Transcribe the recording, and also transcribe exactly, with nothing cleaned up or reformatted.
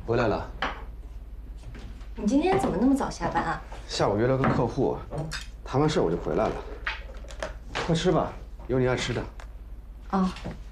回来了。 你今天怎么那么早下班啊？ 下午约了个客户，谈完事我就回来了。快吃吧，有你爱吃的。 哦，